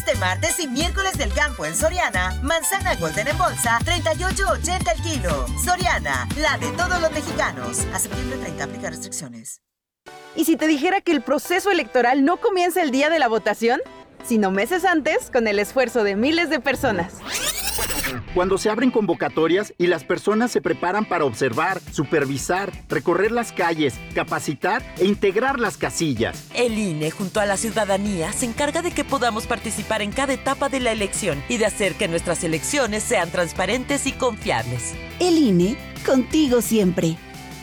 Este martes y miércoles del campo en Soriana, manzana Golden en bolsa, 38.80 el kilo. Soriana, la de todos los mexicanos. A septiembre 30, aplica restricciones. ¿Y si te dijera que el proceso electoral no comienza el día de la votación, sino meses antes, con el esfuerzo de miles de personas? Cuando se abren convocatorias y las personas se preparan para observar, supervisar, recorrer las calles, capacitar e integrar las casillas. El INE, junto a la ciudadanía, se encarga de que podamos participar en cada etapa de la elección y de hacer que nuestras elecciones sean transparentes y confiables. El INE, contigo siempre.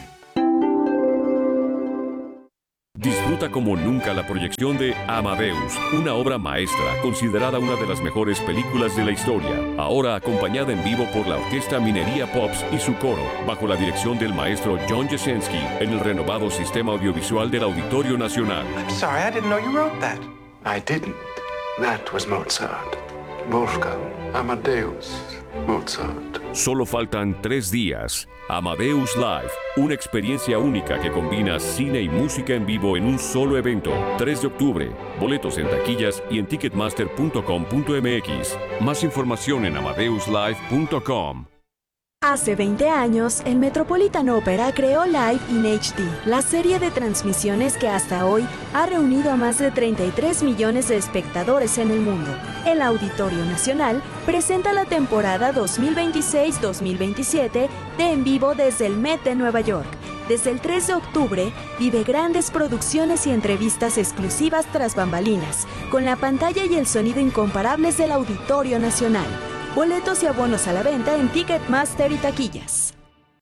Disfruta como nunca la proyección de Amadeus, una obra maestra considerada una de las mejores películas de la historia, ahora acompañada en vivo por la Orquesta Minería Pops y su coro, bajo la dirección del maestro John Jasinski, en el renovado Sistema Audiovisual del Auditorio Nacional. I'm sorry, I didn't know you wrote that. I didn't. That was Mozart. Wolfgang Amadeus Mozart. Solo faltan 3 días. Amadeus Live, una experiencia única que combina cine y música en vivo en un solo evento. 3 de octubre. Boletos en taquillas y en ticketmaster.com.mx. Más información en amadeuslive.com. Hace 20 años, el Metropolitan Opera creó Live in HD, la serie de transmisiones que hasta hoy ha reunido a más de 33 millones de espectadores en el mundo. El Auditorio Nacional presenta la temporada 2026-2027 de En Vivo desde el Met de Nueva York. Desde el 3 de octubre, vive grandes producciones y entrevistas exclusivas tras bambalinas, con la pantalla y el sonido incomparables del Auditorio Nacional. Boletos y abonos a la venta en Ticketmaster y taquillas.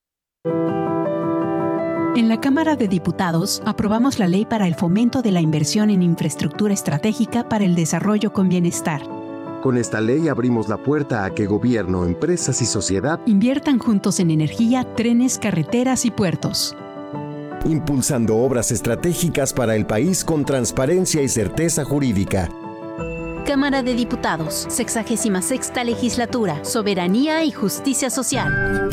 En la Cámara de Diputados aprobamos la Ley para el Fomento de la Inversión en Infraestructura Estratégica para el Desarrollo con Bienestar. Con esta ley abrimos la puerta a que gobierno, empresas y sociedad inviertan juntos en energía, trenes, carreteras y puertos, impulsando obras estratégicas para el país con transparencia y certeza jurídica. Cámara de Diputados, 66ª Legislatura, Soberanía y Justicia Social.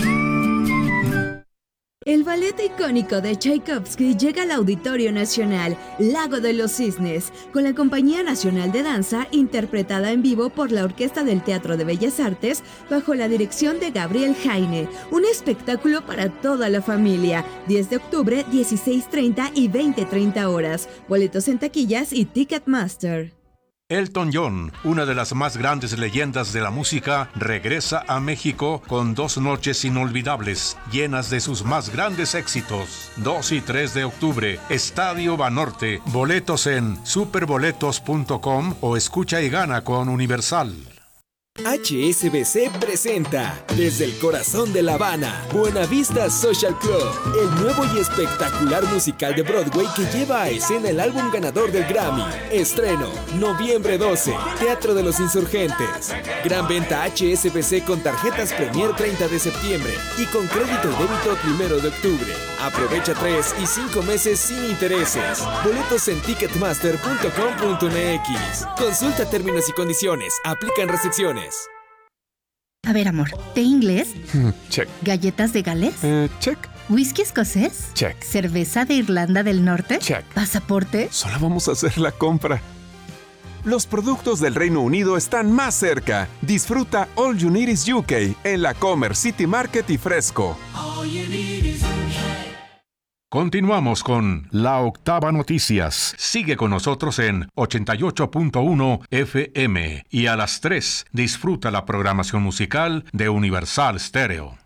El ballet icónico de Tchaikovsky llega al Auditorio Nacional, Lago de los Cisnes, con la Compañía Nacional de Danza, interpretada en vivo por la Orquesta del Teatro de Bellas Artes, bajo la dirección de Gabriel Jaine. Un espectáculo para toda la familia. 10 de octubre, 16:30 y 20:30 horas. Boletos en taquillas y Ticketmaster. Elton John, una de las más grandes leyendas de la música, regresa a México con 2 noches inolvidables, llenas de sus más grandes éxitos. 2 y 3 de octubre, Estadio Banorte. Boletos en superboletos.com o escucha y gana con Universal. HSBC presenta desde el corazón de La Habana, Buenavista Social Club, el nuevo y espectacular musical de Broadway que lleva a escena el álbum ganador del Grammy. Estreno, noviembre 12, Teatro de los Insurgentes. Gran venta HSBC con tarjetas Premier 30 de septiembre y con crédito y débito 1 de octubre. Aprovecha 3 y 5 meses sin intereses. Boletos en ticketmaster.com.mx. Consulta términos y condiciones. Aplican restricciones. A ver, amor, ¿té inglés? Check. ¿Galletas de Gales? Check. ¿Whisky escocés? Check. ¿Cerveza de Irlanda del Norte? Check. ¿Pasaporte? Solo vamos a hacer la compra. Los productos del Reino Unido están más cerca. Disfruta All You Need Is UK en la Commerce City Market y Fresco. All you need is UK. Continuamos con La Octava Noticias. Sigue con nosotros en 88.1 FM y a las 3 disfruta la programación musical de Universal Stereo.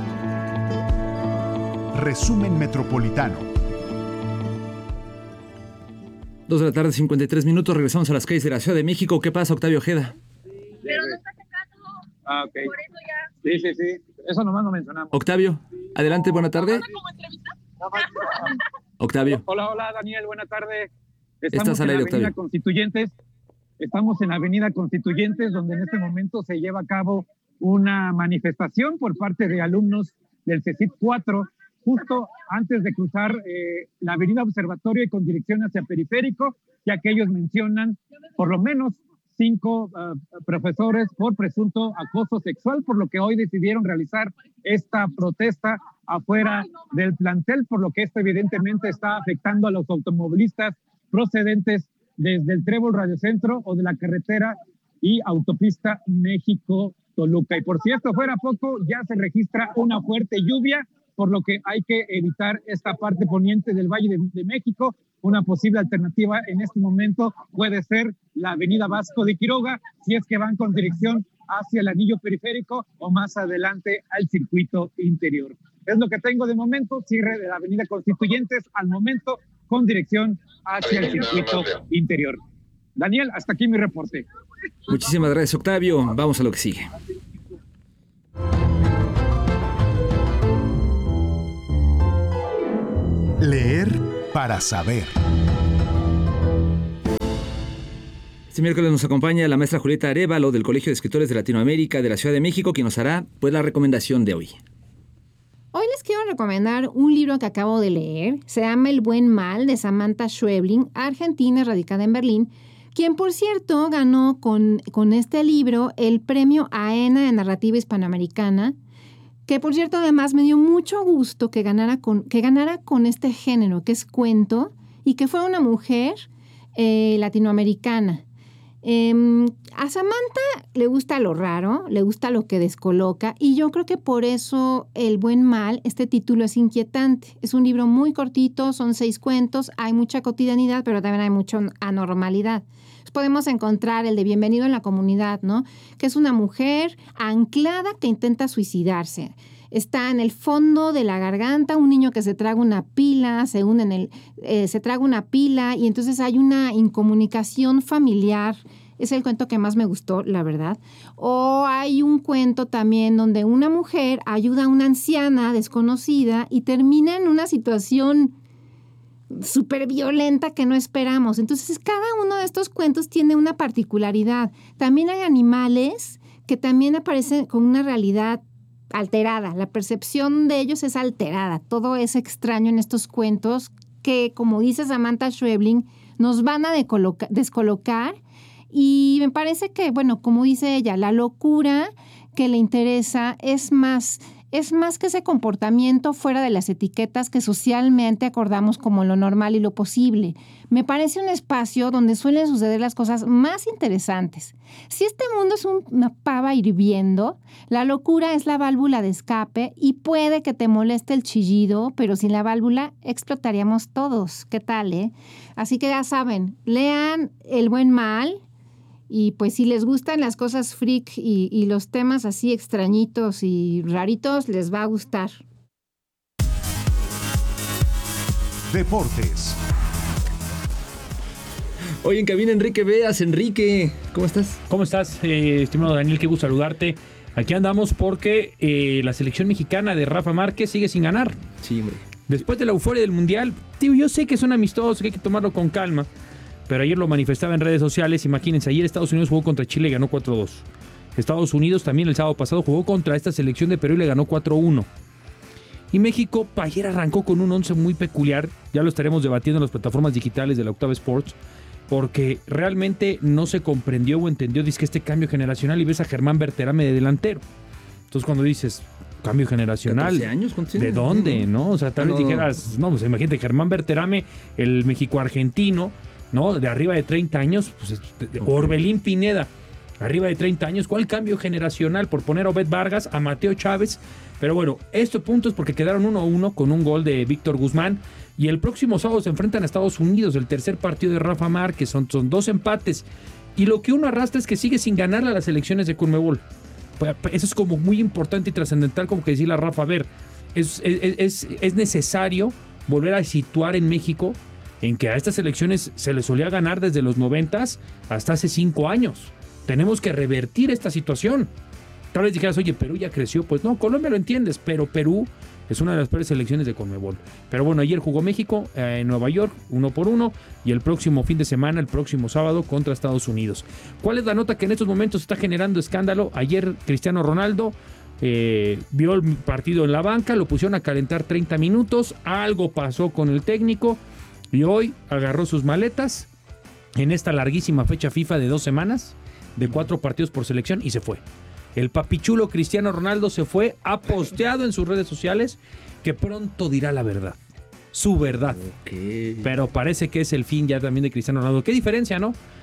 Resumen Metropolitano. 2 de la tarde, 53 minutos. Regresamos a las calles de la Ciudad de México. ¿Qué pasa, Octavio Ojeda? Pero no está secando. Ah, ok. Por eso ya. Sí. Eso nomás lo mencionamos. Octavio, adelante, buena tarde. ¿Como entrevista? Octavio. Hola, Daniel, buena tarde. Estás al aire, Octavio. Estamos en la Avenida Constituyentes, donde en este momento se lleva a cabo una manifestación por parte de alumnos del CECIT 4, justo antes de cruzar la Avenida Observatorio y con dirección hacia Periférico, ya que ellos mencionan por lo menos 5 profesores por presunto acoso sexual, por lo que hoy decidieron realizar esta protesta afuera del plantel, por lo que esto evidentemente está afectando a los automovilistas procedentes desde el Trébol Radio Centro o de la carretera y autopista México-Toluca. Y por si esto fuera poco, ya se registra una fuerte lluvia, por lo que hay que evitar esta parte poniente del Valle de México. Una posible alternativa en este momento puede ser la avenida Vasco de Quiroga, si es que van con dirección hacia el anillo periférico o más adelante al circuito interior. Es lo que tengo de momento, cierre de la avenida Constituyentes al momento con dirección hacia el circuito interior. Daniel, hasta aquí mi reporte. Muchísimas gracias, Octavio. Vamos a lo que sigue. Leer para saber. Este miércoles nos acompaña la maestra Julieta Arévalo del Colegio de Escritores de Latinoamérica de la Ciudad de México, quien nos hará pues la recomendación de hoy. Hoy les quiero recomendar un libro que acabo de leer. Se llama El Buen Mal, de Samantha Schweblin, argentina radicada en Berlín, quien, por cierto, ganó con este libro el premio AENA de Narrativa Hispanoamericana, que, por cierto, además me dio mucho gusto que ganara con este género, que es cuento, y que fue una mujer latinoamericana. A Samantha le gusta lo raro, le gusta lo que descoloca, y yo creo que por eso El Buen Mal, este título es inquietante. Es un libro muy cortito, son 6 cuentos, hay mucha cotidianidad, pero también hay mucha anormalidad. Podemos encontrar el de Bienvenido en la Comunidad, ¿no? Que es una mujer anclada que intenta suicidarse. Está en el fondo de la garganta un niño que se traga una pila, se traga una pila y entonces hay una incomunicación familiar. Es el cuento que más me gustó, la verdad. O hay un cuento también donde una mujer ayuda a una anciana desconocida y termina en una situación súper violenta que no esperamos. Entonces, cada uno de estos cuentos tiene una particularidad. También hay animales que también aparecen con una realidad alterada. La percepción de ellos es alterada. Todo es extraño en estos cuentos que, como dice Samantha Schweblin, nos van a descolocar. Y me parece que, bueno, como dice ella, la locura que le interesa es más que ese comportamiento fuera de las etiquetas que socialmente acordamos como lo normal y lo posible. Me parece un espacio donde suelen suceder las cosas más interesantes. Si este mundo es una pava hirviendo, la locura es la válvula de escape y puede que te moleste el chillido, pero sin la válvula explotaríamos todos. ¿Qué tal, Así que ya saben, lean El Buen Mal. Y pues si les gustan las cosas freak y los temas así extrañitos y raritos, les va a gustar. Deportes. Hoy en cabina Enrique Veas. Enrique, ¿cómo estás? ¿Cómo estás, estimado Daniel? Qué gusto saludarte. Aquí andamos porque la selección mexicana de Rafa Márquez sigue sin ganar. Sí, hombre. Después de la euforia del Mundial, tío, yo sé que son amistosos, que hay que tomarlo con calma. Pero ayer lo manifestaba en redes sociales. Imagínense, ayer Estados Unidos jugó contra Chile y ganó 4-2. Estados Unidos también el sábado pasado jugó contra esta selección de Perú y le ganó 4-1. Y México ayer arrancó con un 11 muy peculiar. Ya lo estaremos debatiendo en las plataformas digitales de la Octava Sports. Porque realmente no se comprendió o entendió este cambio generacional y ves a Germán Berterame de delantero. Entonces cuando dices cambio generacional, 14 años, ¿de dónde? ¿No? O sea, tal vez dijeras, no, pues imagínate, Germán Berterame, el México-argentino, ¿no? De arriba de 30 años, pues, Orbelín Pineda, arriba de 30 años. ¿Cuál cambio generacional? Por poner a Obed Vargas, a Mateo Chávez. Pero bueno, estos puntos porque quedaron 1-1 con un gol de Víctor Guzmán. Y el próximo sábado se enfrentan a Estados Unidos, el tercer partido de Rafa Márquez. Son 2 empates. Y lo que uno arrastra es que sigue sin ganarle a las selecciones de CONMEBOL. Eso es como muy importante y trascendental, como que decirle a Rafa, a ver, es necesario volver a situar en México en que a estas elecciones se les solía ganar desde los 90s hasta hace 5 años. Tenemos que revertir esta situación. Tal vez dijeras, oye, Perú ya creció. Pues no, Colombia lo entiendes, pero Perú es una de las peores selecciones de CONMEBOL. Pero bueno, ayer jugó México en Nueva York, 1-1, y el próximo fin de semana, el próximo sábado, contra Estados Unidos. ¿Cuál es la nota que en estos momentos está generando escándalo? Ayer Cristiano Ronaldo vio el partido en la banca, lo pusieron a calentar 30 minutos, algo pasó con el técnico, y hoy agarró sus maletas en esta larguísima fecha FIFA de 2 semanas, de 4 partidos por selección, y se fue. El papichulo Cristiano Ronaldo se fue, ha posteado en sus redes sociales que pronto dirá la verdad, su verdad. Okay. Pero parece que es el fin ya también de Cristiano Ronaldo. ¿Qué diferencia, no?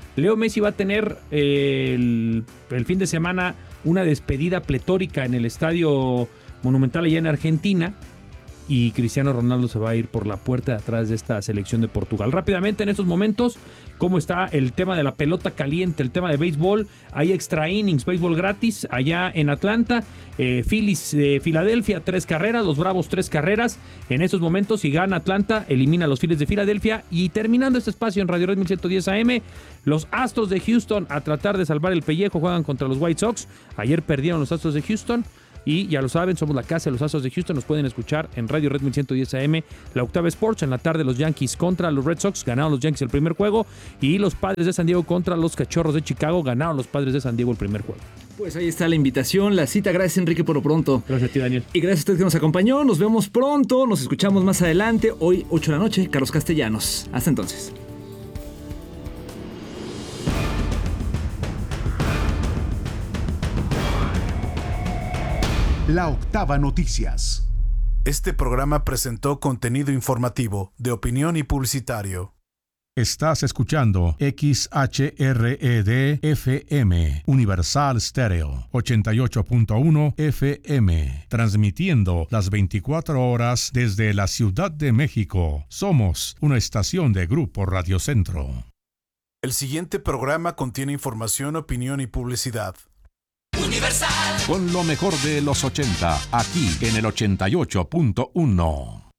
Leo Messi va a tener el fin de semana una despedida pletórica en el Estadio Monumental allá en Argentina. Y Cristiano Ronaldo se va a ir por la puerta de atrás de esta selección de Portugal. Rápidamente, en estos momentos, ¿cómo está el tema de la pelota caliente? El tema de béisbol. Hay extra innings, béisbol gratis allá en Atlanta. Phillies de Filadelfia, 3 carreras. Los Bravos, 3 carreras. En estos momentos, si gana Atlanta, elimina a los Phillies de Filadelfia. Y terminando este espacio en Radio Red 1110 AM, los Astros de Houston a tratar de salvar el pellejo juegan contra los White Sox. Ayer perdieron los Astros de Houston. Y ya lo saben, somos la casa de los Astros de Houston. Nos pueden escuchar en Radio Red 1110 AM, la Octava Sports. En la tarde, los Yankees contra los Red Sox. Ganaron los Yankees el primer juego. Y los Padres de San Diego contra los Cachorros de Chicago. Ganaron los Padres de San Diego el primer juego. Pues ahí está la invitación, la cita. Gracias, Enrique, por lo pronto. Gracias a ti, Daniel. Y gracias a usted que nos acompañó. Nos vemos pronto. Nos escuchamos más adelante. Hoy, 8 de la noche, Carlos Castellanos. Hasta entonces. La Octava Noticias. Este programa presentó contenido informativo, de opinión y publicitario. Estás escuchando XHRED-FM, Universal Stereo, 88.1 FM, transmitiendo las 24 horas desde la Ciudad de México. Somos una estación de Grupo Radio Centro. El siguiente programa contiene información, opinión y publicidad. Universal. Con lo mejor de los 80, aquí en el 88.1.